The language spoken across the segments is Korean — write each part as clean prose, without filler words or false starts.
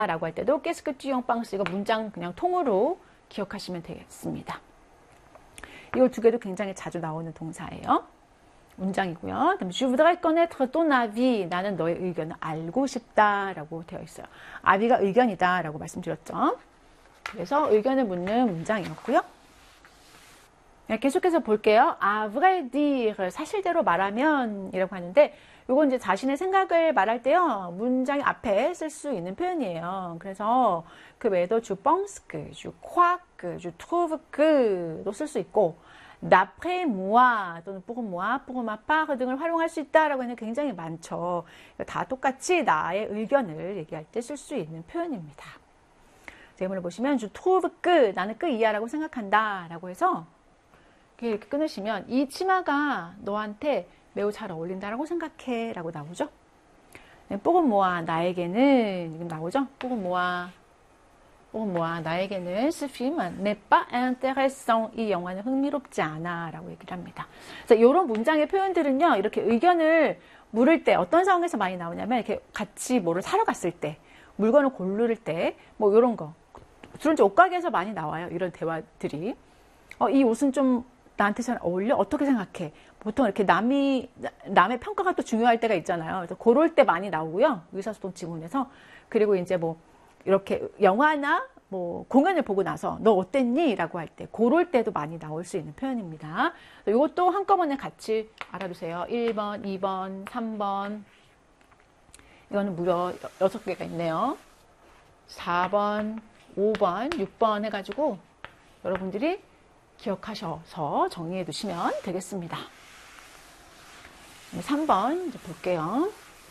라고 할 때도 qu'est-ce que tu en penses? 이거 문장 그냥 통으로 기억하시면 되겠습니다. 이 두 개도 굉장히 자주 나오는 동사예요. 문장이고요. 그다음에 je voudrais connaître ton avis. 나는 너의 의견을 알고 싶다라고 되어 있어요. avis가 의견이다라고 말씀드렸죠. 그래서 의견을 묻는 문장이었고요. 네, 계속해서 볼게요. à vrai dire, 사실대로 말하면 이라고 하는데 이건 이제 자신의 생각을 말할 때요. 문장 앞에 쓸 수 있는 표현이에요. 그래서 그 외에도 je pense que, je crois que, je trouve que도 쓸 수 있고 d'après moi 또는 pour moi, pour ma part 등을 활용할 수 있다라고 하는 굉장히 많죠. 다 똑같이 나의 의견을 얘기할 때 쓸 수 있는 표현입니다. 예문을 보시면 je trouve que, 나는 그 이하라고 생각한다 라고 해서 이렇게 끊으시면 이 치마가 너한테 매우 잘 어울린다라고 생각해 라고 나오죠. pour moi, 나에게는 지금 나오죠. pour moi, 나에게는 ce film n'est pas intéressant. 이 영화는 흥미롭지 않아 라고 얘기를 합니다. 그래서 이런 문장의 표현들은요. 이렇게 의견을 물을 때 어떤 상황에서 많이 나오냐면 이렇게 같이 뭐를 사러 갔을 때 물건을 고를 때 뭐 이런 거 주로 이제 옷가게에서 많이 나와요. 이런 대화들이. 이 옷은 좀 나한테 잘 어울려? 어떻게 생각해? 보통 이렇게 남의 평가가 또 중요할 때가 있잖아요. 그래서 그럴 때 많이 나오고요. 의사소통 지문에서. 그리고 이제 뭐 이렇게 영화나 뭐 공연을 보고 나서 너 어땠니? 라고 할 때 그럴 때도 많이 나올 수 있는 표현입니다. 이것도 한꺼번에 같이 알아두세요. 1번, 2번, 3번. 이거는 무려 6개가 있네요. 4번, 5번, 6번 해가지고 여러분들이 기억하셔서 정리해 두시면 되겠습니다. 3번 이제 볼게요.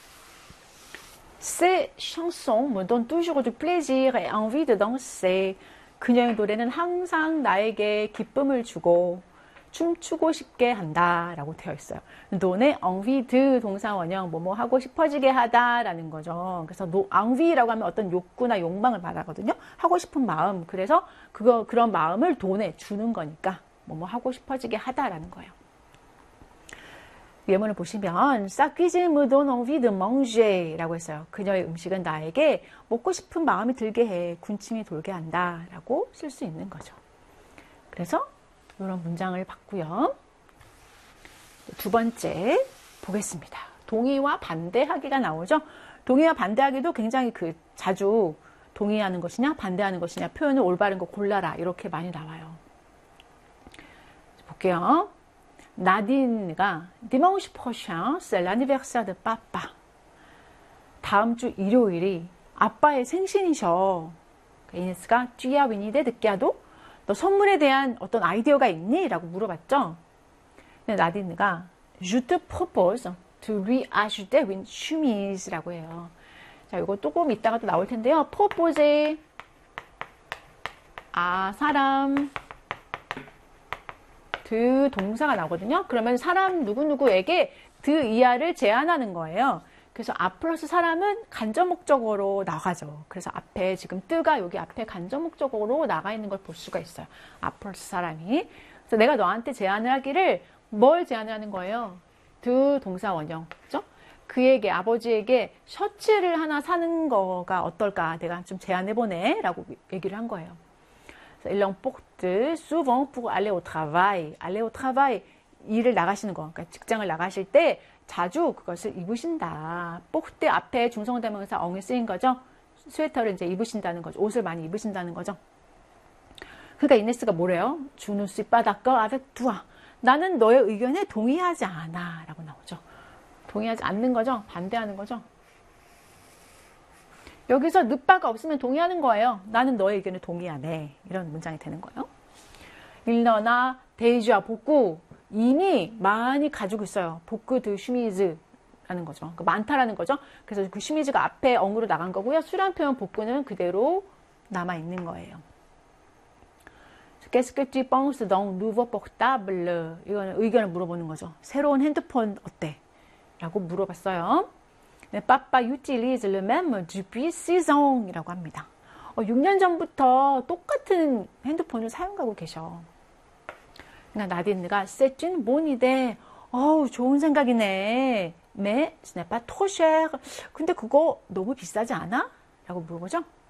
Ces chansons me donnent toujours du plaisir et envie de danser. 그녀의 노래는 항상 나에게 기쁨을 주고 춤추고 싶게 한다 라고 되어 있어요. donner envie de 동사 원형 뭐뭐 하고 싶어지게 하다 라는 거죠. 그래서 envie라고 하면 어떤 욕구나 욕망을 말하거든요. 하고 싶은 마음. 그래서 그런 마음을 donner 주는 거니까 뭐뭐 하고 싶어지게 하다라는 거예요. 예문을 보시면 sa cuisine me donne envie de manger 라고 했어요. 그녀의 음식은 나에게 먹고 싶은 마음이 들게 해, 군침이 돌게 한다 라고 쓸 수 있는 거죠. 그래서 이런 문장을 봤고요. 두 번째 보겠습니다. 동의와 반대하기가 나오죠. 동의와 반대하기도 굉장히 자주 동의하는 것이냐 반대하는 것이냐 표현을 올바른 거 골라라 이렇게 많이 나와요. 볼게요. 나딘가 dimanche prochain c'est l'anniversaire de papa. 다음 주 일요일이 아빠의 생신이셔. 이네스가 tu as une idée de cadeau? 너 선물에 대한 어떤 아이디어가 있니? 라고 물어봤죠. 근데 나딘가 je te propose to lui acheter une chemise 라고 해요. 자, 이거 조금 이따가 또 나올 텐데요. propose 사람 드 동사가 나오거든요. 그러면 사람 누구누구에게 드 이하를 제안하는 거예요. 그래서 아 플러스 사람은 간접 목적어로 나가죠. 그래서 앞에 지금 뜨가 여기 앞에 간접 목적어로 나가 있는 걸 볼 수가 있어요. 아 플러스 사람이. 그래서 내가 너한테 제안을 하기를 뭘 제안을 하는 거예요? 드 동사 원형. 그죠? 그에게 아버지에게 셔츠를 하나 사는 거가 어떨까? 내가 좀 제안해보네 라고 얘기를 한 거예요. Il l'emporte souvent pour aller au travail. aller au travail. 일을 나가시는 거. 그러니까 직장을 나가실 때 자주 그것을 입으신다. porte 앞에 중성대명사 엉이 쓰인 거죠. 스웨터를 이제 입으신다는 거죠. 옷을 많이 입으신다는 거죠. 그러니까 이네스가 뭐래요? Je ne suis pas d'accord avec toi. 나는 너의 의견에 동의하지 않아. 라고 나오죠. 동의하지 않는 거죠. 반대하는 거죠. 여기서 늦바가 없으면 동의하는 거예요. 나는 너의 의견에 동의하네. 이런 문장이 되는 거예요. 일너나 데이지와 복구 이미 많이 가지고 있어요. 복구 드 슈미즈라는 거죠. 그러니까 많다라는 거죠. 그래서 그 슈미즈가 앞에 엉으로 나간 거고요. 수량 표현 복구는 그대로 남아 있는 거예요. Qu'est-ce que tu penses d'un nouveau portable? 이거는 의견을 물어보는 거죠. 새로운 핸드폰 어때? 라고 물어봤어요. Papa utilise le même depuis 6 ans 이라고 합니다. 6년 전부터 똑같은 핸드폰을 사용하고 계셔. 그러니까 나딘느가 c'est une bonne idée. 좋은 생각이네. Mais ce n'est pas trop cher. 근데 그거 너무 비싸지 않아? 라고 물어보죠.